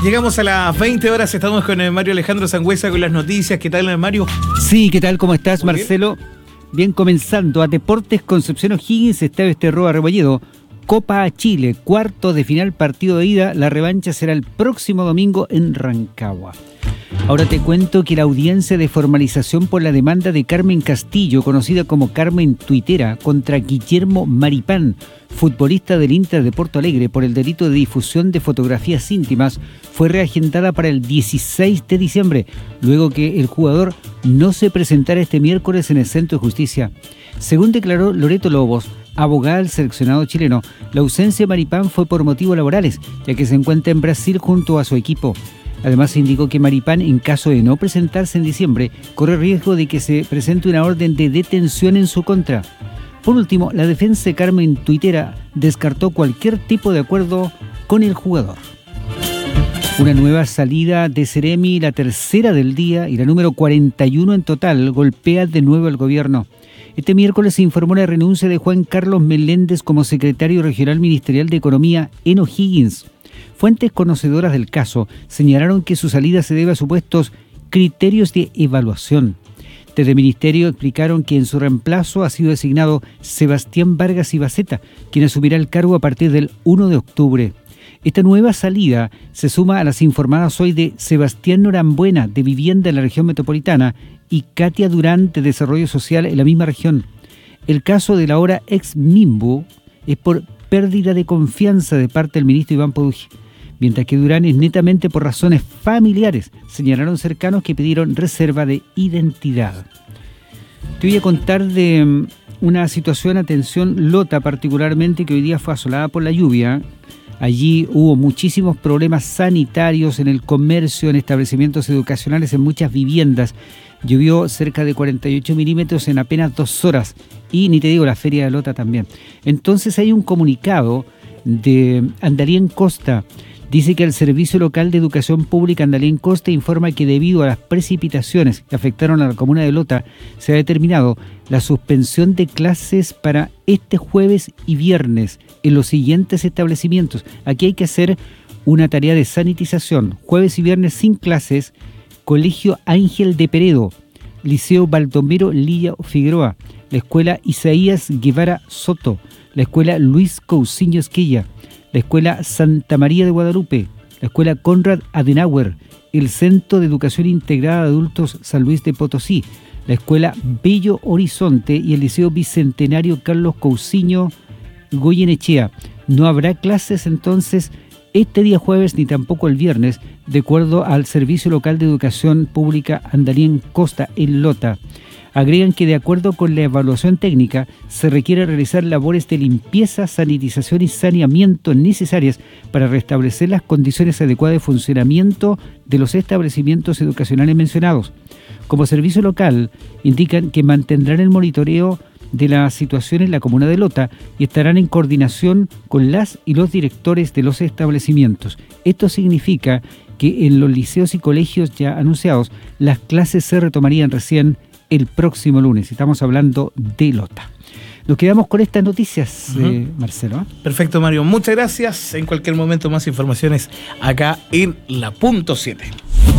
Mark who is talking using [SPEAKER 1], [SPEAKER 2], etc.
[SPEAKER 1] Llegamos a las 20 horas, estamos con el Mario Alejandro Sangüesa con las noticias. ¿Qué tal, Mario?
[SPEAKER 2] Sí, ¿qué tal? ¿Cómo estás,
[SPEAKER 1] Muy
[SPEAKER 2] Marcelo? Bien, comenzando. A Deportes Concepción O'Higgins, Estadio Esterroa Rebolledo. Copa a Chile, cuartos de final, partido de ida. La revancha será el próximo domingo en Rancagua. Ahora te cuento que la audiencia de formalización por la demanda de Carmen Castillo, conocida como Carmen Tuitera, contra Guillermo Maripán, futbolista del Inter de Porto Alegre, por el delito de difusión de fotografías íntimas, fue reagendada para el 16 de diciembre, luego que el jugador no se presentara este miércoles en el Centro de Justicia. Según declaró Loreto Lobos, abogada del seleccionado chileno, la ausencia de Maripán fue por motivos laborales, ya que se encuentra en Brasil junto a su equipo. Además, se indicó que Maripán, en caso de no presentarse en diciembre, corre riesgo de que se presente una orden de detención en su contra. Por último, la defensa de Carmen Tuitera descartó cualquier tipo de acuerdo con el jugador. Una nueva salida de Ceremi, la tercera del día y la número 41 en total, golpea de nuevo al gobierno. Este miércoles se informó la renuncia de Juan Carlos Meléndez como secretario regional ministerial de Economía en O'Higgins. Fuentes conocedoras del caso señalaron que su salida se debe a supuestos criterios de evaluación. Desde el ministerio explicaron que en su reemplazo ha sido designado Sebastián Vargas Ibaceta, quien asumirá el cargo a partir del 1 de octubre. Esta nueva salida se suma a las informadas hoy de Sebastián Norambuena, de Vivienda en la región metropolitana, y Katia Durán, de Desarrollo Social en la misma región. El caso del ahora ex Mimbu es por pérdida de confianza de parte del ministro Iván Podují, mientras que Durán es netamente por razones familiares, señalaron cercanos que pidieron reserva de identidad. Te voy a contar de una situación, atención, Lota particularmente, que hoy día fue asolada por la lluvia. Allí hubo muchísimos problemas sanitarios en el comercio, en establecimientos educacionales, en muchas viviendas. Llovió cerca de 48 milímetros en apenas 2 horas. Y ni te digo, la feria de Lota también. Entonces hay un comunicado de Andalien Costa. Dice que el Servicio Local de Educación Pública Andalien Costa informa que debido a las precipitaciones que afectaron a la comuna de Lota, se ha determinado la suspensión de clases para este jueves y viernes en los siguientes establecimientos. Aquí hay que hacer una tarea de sanitización. Jueves y viernes sin clases: Colegio Ángel de Peredo, Liceo Baldomero Lilla Figueroa, la Escuela Isaías Guevara Soto, la Escuela Luis Cousiño Esquella, la Escuela Santa María de Guadalupe, la Escuela Konrad Adenauer, el Centro de Educación Integrada de Adultos San Luis de Potosí, la Escuela Bello Horizonte y el Liceo Bicentenario Carlos Cousiño Goyenechea. No habrá clases entonces este día jueves ni tampoco el viernes, de acuerdo al Servicio Local de Educación Pública Andalien Costa en Lota. Agregan que de acuerdo con la evaluación técnica se requiere realizar labores de limpieza, sanitización y saneamiento necesarias para restablecer las condiciones adecuadas de funcionamiento de los establecimientos educacionales mencionados. Como servicio local, indican que mantendrán el monitoreo de la situación en la comuna de Lota y estarán en coordinación con las y los directores de los establecimientos. Esto significa que en los liceos y colegios ya anunciados, las clases se retomarían recién el próximo lunes. Estamos hablando de Lota. Nos quedamos con estas noticias, Marcelo.
[SPEAKER 1] Perfecto, Mario. Muchas gracias. En cualquier momento más informaciones acá en La Punto 7.